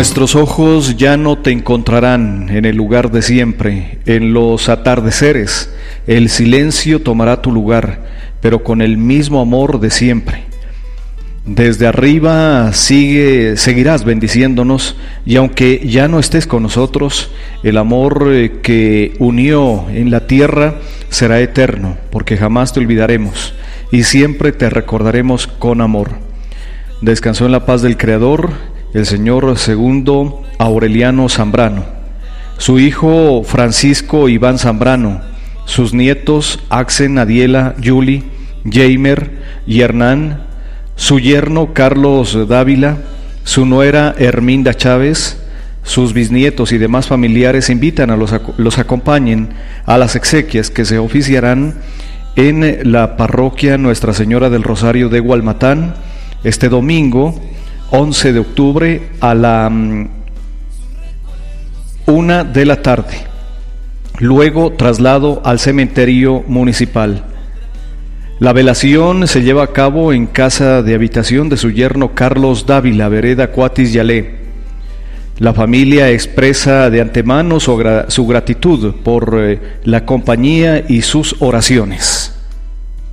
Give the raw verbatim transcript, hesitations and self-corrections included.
Nuestros ojos ya no te encontrarán en el lugar de siempre, en los atardeceres. El silencio tomará tu lugar, pero con el mismo amor de siempre. Desde arriba sigue, seguirás bendiciéndonos, y aunque ya no estés con nosotros, el amor que unió en la tierra será eterno, porque jamás te olvidaremos y siempre te recordaremos con amor. Descansó en la paz del Creador el señor segundo Aureliano Zambrano, su hijo Francisco Iván Zambrano, sus nietos Axen, Adiela, Yuli, Jamer y Hernán, su yerno Carlos Dávila, su nuera Herminda Chávez, sus bisnietos y demás familiares invitan a los, los acompañen a las exequias que se oficiarán en la parroquia Nuestra Señora del Rosario de Gualmatán este domingo once de octubre a la um, una de la tarde. Luego traslado al cementerio municipal. La velación se lleva a cabo en casa de habitación de su yerno Carlos Dávila, vereda Cuatis Yalé. La familia expresa de antemano su, gra- su gratitud por eh, la compañía y sus oraciones.